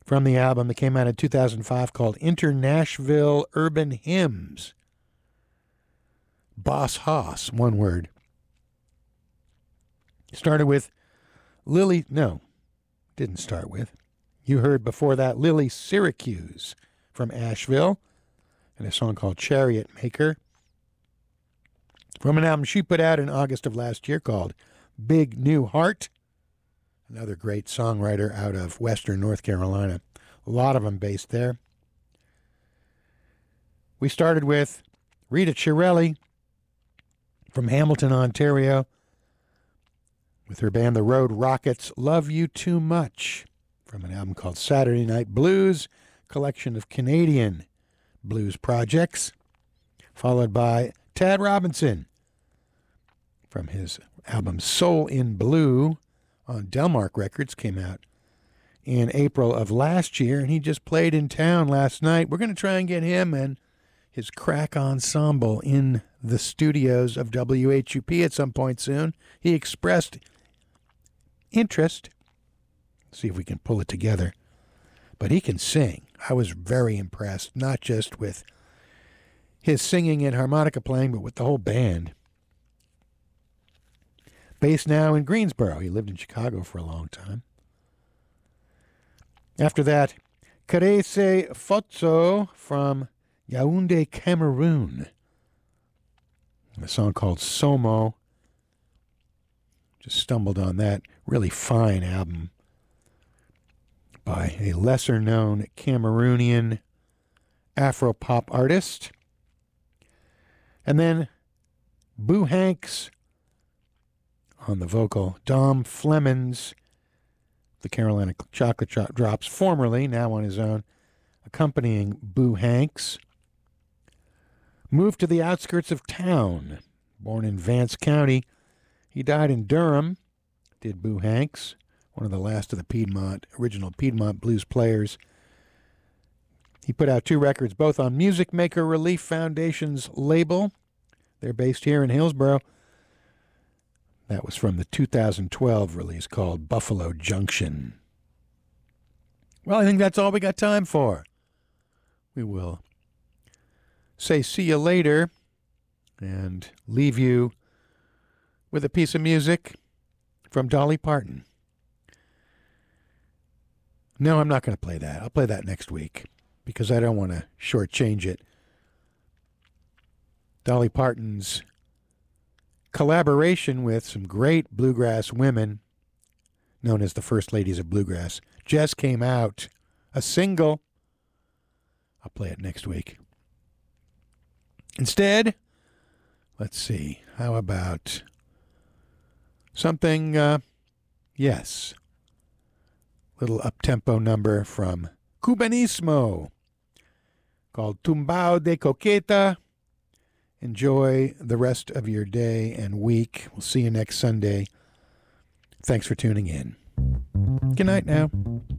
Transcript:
from the album that came out in 2005 called Internashville Urban Hymns. Boss Hoss, one word. Started with didn't start with. You heard before that Lily Syracuse from Asheville and a song called Chariot Maker from an album she put out in August of last year called Big New Heart. Another great songwriter out of Western North Carolina. A lot of them based there. We started with Rita Chiarelli from Hamilton, Ontario, with her band The Road Rockets, Love You Too Much, from an album called Saturday Night Blues, collection of Canadian blues projects, followed by Tad Robinson from his album Soul in Blue on Delmark Records, came out in April of last year, and he just played in town last night. We're going to try and get him and his crack ensemble in the studios of WHUP at some point soon. He expressed interest. See if we can pull it together. But he can sing. I was very impressed, not just with his singing and harmonica playing, but with the whole band. Based now in Greensboro. He lived in Chicago for a long time. After that, Karese Fotso from Yaoundé, Cameroon. A song called Somo. Just stumbled on that really fine album by a lesser-known Cameroonian Afro-pop artist. And then Boo Hanks on the vocal. Dom Flemons, the Carolina Chocolate Drops, formerly, now on his own, accompanying Boo Hanks. Moved to the outskirts of town. Born in Vance County, he died in Durham, did Boo Hanks, one of the last of the original Piedmont blues players. He put out 2 records, both on Music Maker Relief Foundation's label. They're based here in Hillsboro. That was from the 2012 release called Buffalo Junction. Well, I think that's all we got time for. We will say see you later and leave you with a piece of music from Dolly Parton. No, I'm not going to play that. I'll play that next week because I don't want to shortchange it. Dolly Parton's collaboration with some great bluegrass women known as the First Ladies of Bluegrass just came out. A single. I'll play it next week. Instead, let's see. How about something, little up-tempo number from Cubanismo called Tumbao de Coqueta. Enjoy the rest of your day and week. We'll see you next Sunday. Thanks for tuning in. Good night now.